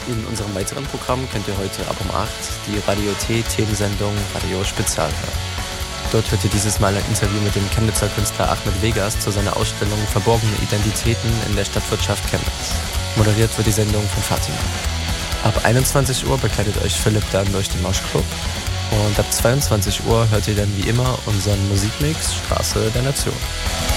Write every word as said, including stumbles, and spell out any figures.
In unserem weiteren Programm könnt ihr heute ab um acht die Radio T-Themensendung Radio Spezial hören. Dort hört ihr dieses Mal ein Interview mit dem Chemnitzer Künstler Ahmed Vegas zu seiner Ausstellung Verborgene Identitäten in der Stadtwirtschaft Chemnitz. Moderiert wird die Sendung von Fatima. Ab einundzwanzig Uhr begleitet euch Philipp dann durch den Moschclub. Und ab zweiundzwanzig Uhr hört ihr dann wie immer unseren Musikmix Straße der Nation.